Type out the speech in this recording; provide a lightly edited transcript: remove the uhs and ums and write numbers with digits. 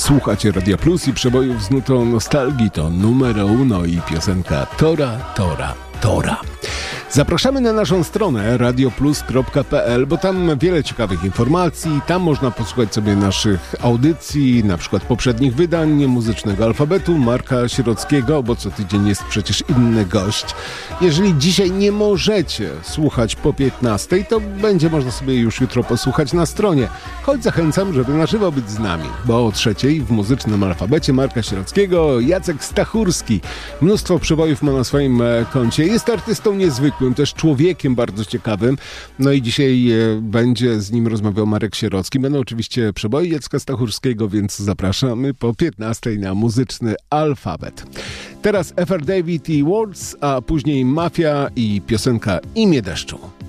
Słuchacie Radia Plus i przebojów z nutą nostalgii. To numero uno i piosenka Tora, Tora, Tora. Zapraszamy na naszą stronę radioplus.pl, bo tam wiele ciekawych informacji. Tam można posłuchać sobie naszych audycji, na przykład poprzednich wydań, Muzycznego Alfabetu, Marka Sierockiego, bo co tydzień jest przecież inny gość. Jeżeli dzisiaj nie możecie słuchać po 15, to będzie można sobie już jutro posłuchać na stronie. Choć zachęcam, żeby na żywo być z nami, bo o 3:00 w Muzycznym Alfabecie Marka Sierockiego Jacek Stachurski. Mnóstwo przebojów ma na swoim koncie. Jest artystą niezwykłym, też człowiekiem bardzo ciekawym. No i dzisiaj będzie z nim rozmawiał Marek Sierocki. Będą oczywiście przeboje Jacka Stachurskiego, więc zapraszamy po 15:00 na Muzyczny Alfabet. Teraz FR David i Words, a później Mafia i piosenka Imię deszczu.